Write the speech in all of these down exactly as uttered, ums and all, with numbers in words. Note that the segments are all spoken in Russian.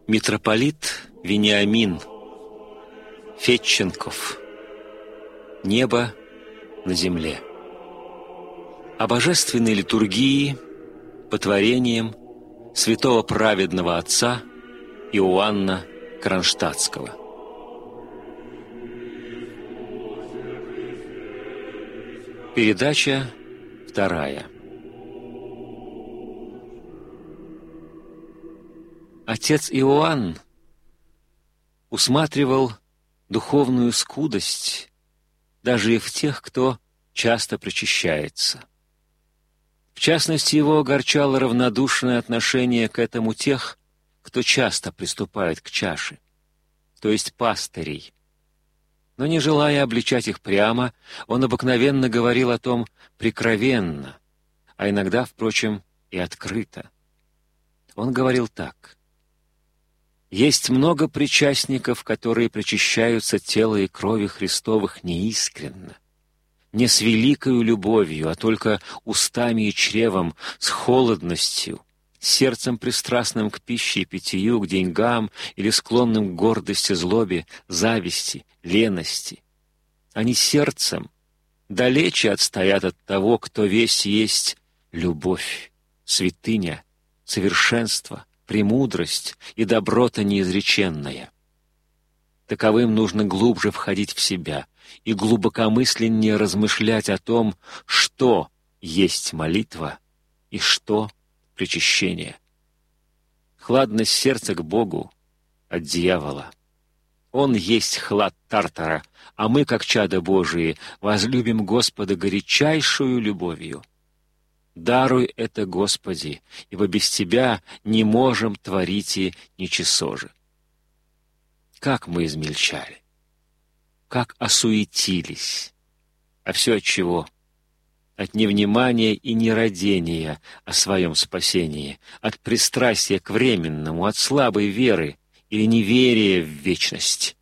Митрополит Вениамин Федченков. Небо на земле. О божественной литургии по творениям святого праведного отца Иоанна Кронштадтского. Передача вторая. Отец Иоанн усматривал духовную скудость даже и в тех, кто часто причащается. В частности, его огорчало равнодушное отношение к этому тех, кто часто приступает к чаше, то есть пастырей. Но не желая обличать их прямо, он обыкновенно говорил о том прикровенно, а иногда, впрочем, и открыто. Он говорил так: «Есть много причастников, которые причащаются тела и крови Христовых неискренно, не с великою любовью, а только устами и чревом, с холодностью, сердцем пристрастным к пище и питью, к деньгам или склонным к гордости, злобе, зависти, лености. Они сердцем далече отстоят от того, кто весь есть любовь, святыня, совершенство, премудрость и доброта неизреченная. Таковым нужно глубже входить в себя и глубокомысленнее размышлять о том, что есть молитва и что причащение. Хладность сердца к Богу от дьявола. Он есть хлад Тартара, а мы, как чада Божии, возлюбим Господа горячайшую любовью. Даруй это, Господи, ибо без Тебя не можем творить и ничесоже. Как мы измельчали, как осуетились, а все от чего? От невнимания и нерадения о своем спасении, от пристрастия к временному, от слабой веры или неверия в вечность.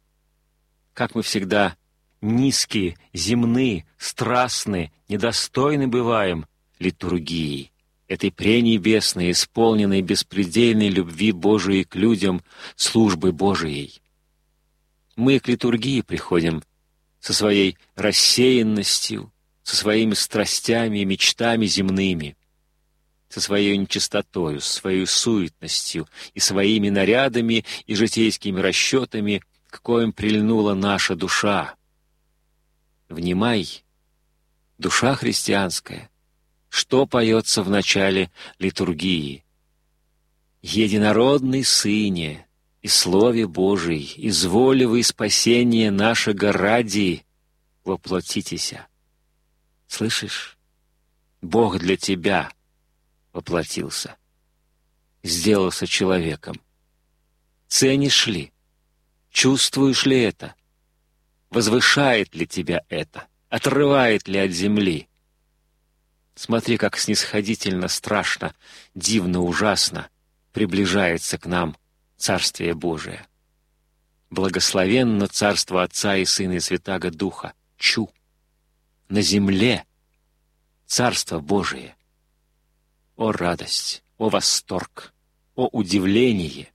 Как мы всегда низкие, земны, страстны, недостойны бываем литургии, этой пренебесной, исполненной беспредельной любви Божией к людям, службы Божией. Мы к литургии приходим со своей рассеянностью, со своими страстями и мечтами земными, со своей нечистотою, со своей суетностью и своими нарядами и житейскими расчетами, к коим прильнула наша душа. Внимай, душа христианская, что поется в начале литургии? «Единородный Сыне и Слове Божий, изволи вы спасение нашего ради воплотитеся». Слышишь? Бог для тебя воплотился, сделался человеком. Ценишь ли? Чувствуешь ли это? Возвышает ли тебя это? Отрывает ли от земли? Смотри, как снисходительно, страшно, дивно, ужасно приближается к нам Царствие Божие. Благословенно Царство Отца и Сына и Святаго Духа. Чу! На земле Царство Божие. О радость, о восторг, о удивление!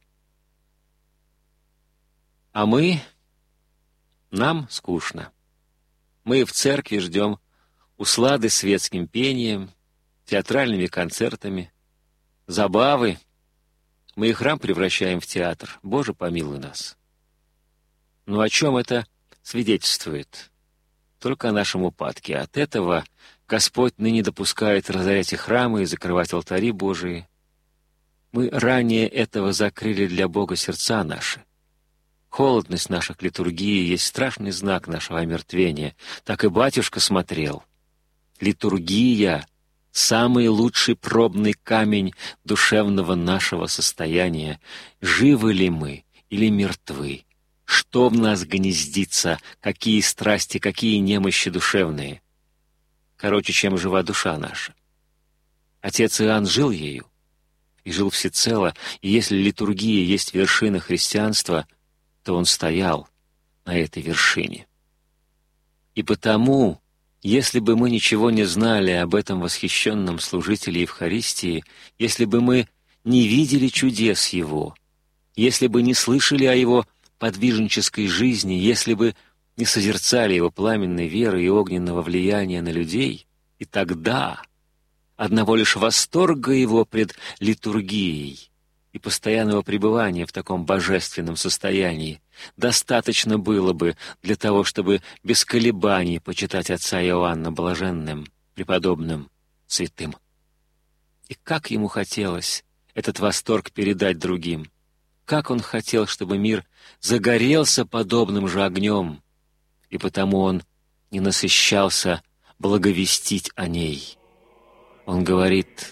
А мы... Нам скучно. Мы в церкви ждем услады светским пением, театральными концертами, забавы. Мы и храм превращаем в театр. Боже, помилуй нас. Но о чем это свидетельствует? Только о нашем упадке. От этого Господь ныне допускает разорять и храмы, и закрывать алтари Божии. Мы ранее этого закрыли для Бога сердца наши. Холодность наша к литургии есть страшный знак нашего омертвения. Так и батюшка смотрел. Литургия — самый лучший пробный камень душевного нашего состояния. Живы ли мы или мертвы? Что в нас гнездится? Какие страсти, какие немощи душевные? Короче, чем жива душа наша. Отец Иоанн жил ею и жил всецело, и если литургия есть вершина христианства, то он стоял на этой вершине. И потому, если бы мы ничего не знали об этом восхищенном служителе Евхаристии, если бы мы не видели чудес его, если бы не слышали о его подвижнической жизни, если бы не созерцали его пламенной веры и огненного влияния на людей, и тогда одного лишь восторга его пред литургией и постоянного пребывания в таком божественном состоянии достаточно было бы для того, чтобы без колебаний почитать отца Иоанна блаженным, преподобным, святым. И как ему хотелось этот восторг передать другим! Как он хотел, чтобы мир загорелся подобным же огнем, и потому он не насыщался благовестить о ней. Он говорит: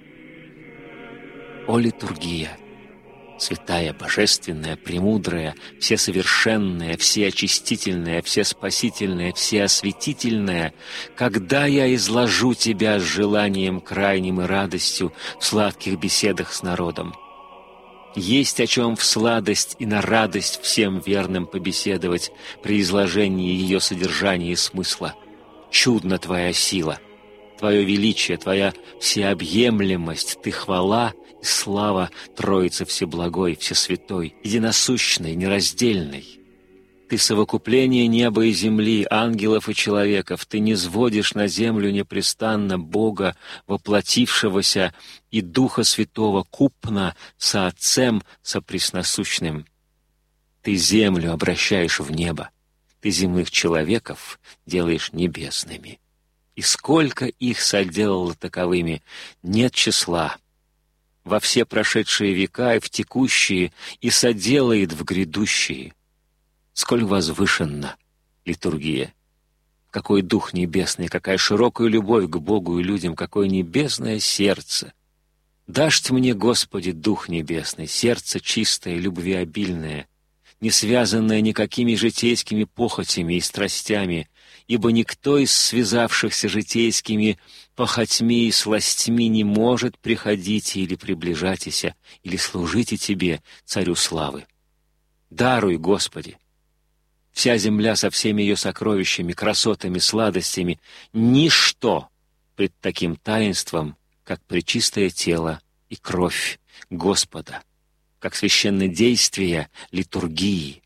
«О литургия, святая, божественная, премудрая, всесовершенная, всеочистительная, всеспасительная, всеосветительная, когда я изложу тебя с желанием крайним и радостью в сладких беседах с народом. Есть о чем в сладость и на радость всем верным побеседовать при изложении ее содержания и смысла. Чудна твоя сила, твое величие, твоя всеобъемлемость, ты хвала и слава Троицы Всеблагой, Всесвятой, единосущной, нераздельной. Ты совокупление неба и земли, ангелов и человеков, ты низводишь на землю непрестанно Бога, воплотившегося, и Духа Святого купно со Отцем сопресносущным. Ты землю обращаешь в небо, ты земных человеков делаешь небесными. И сколько их соделало таковыми, нет числа. Во все прошедшие века и в текущие, и соделает в грядущие. Сколь возвышенна литургия! Какой дух небесный, какая широкая любовь к Богу и людям, какое небесное сердце! Дашь мне, Господи, дух небесный, сердце чистое, любвеобильное, не связанное никакими житейскими похотями и страстями, ибо никто из связавшихся житейскими похотьми и сластьми не может приходить или приближатися, или служить и Тебе, Царю славы. Даруй, Господи! Вся земля со всеми ее сокровищами, красотами, сладостями — ничто пред таким таинством, как пречистое тело и кровь Господа, как священное действие литургии.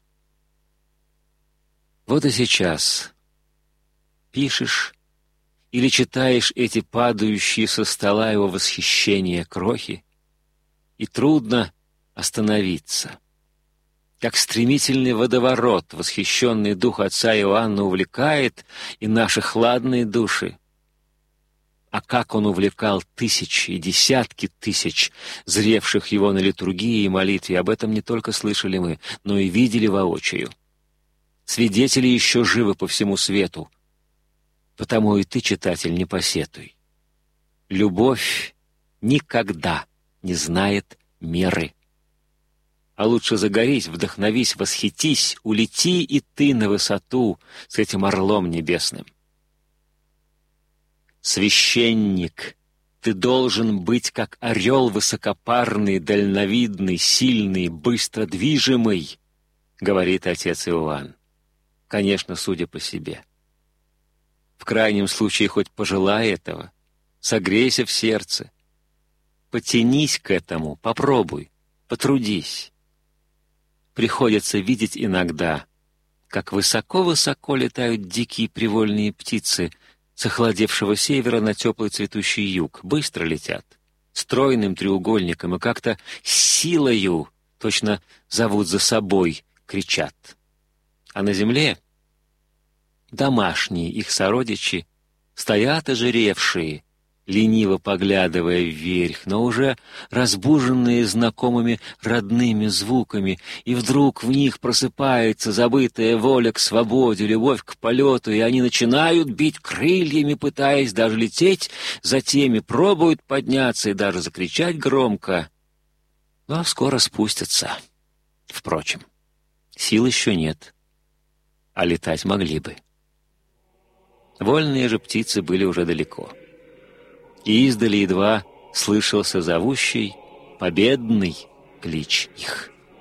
Вот и сейчас пишешь или читаешь эти падающие со стола его восхищения крохи, и трудно остановиться. Как стремительный водоворот восхищенный дух отца Иоанна увлекает и наши хладные души. А как он увлекал тысячи и десятки тысяч зревших его на литургии и молитве, об этом не только слышали мы, но и видели воочию. Свидетели еще живы по всему свету, потому и ты, читатель, не посетуй. Любовь никогда не знает меры. А лучше загорись, вдохновись, восхитись, улети и ты на высоту с этим орлом небесным. Священник, ты должен быть как орел высокопарный, дальновидный, сильный, быстро движимый, говорит отец Иоанн. Конечно, судя по себе. В крайнем случае хоть пожелай этого, согрейся в сердце, потянись к этому, попробуй, потрудись. Приходится видеть иногда, как высоко-высоко летают дикие привольные птицы с охладевшего севера на теплый цветущий юг. Быстро летят, стройным треугольником, и как-то силою, точно зовут за собой, кричат. А на земле домашние их сородичи стоят ожиревшие, лениво поглядывая вверх, но уже разбуженные знакомыми родными звуками, и вдруг в них просыпается забытая воля к свободе, любовь к полету, и они начинают бить крыльями, пытаясь даже лететь за теми, пробуют подняться и даже закричать громко, но скоро спустятся. Впрочем, сил еще нет, а летать могли бы. Вольные же птицы были уже далеко. И издали едва слышался зовущий, победный клич их.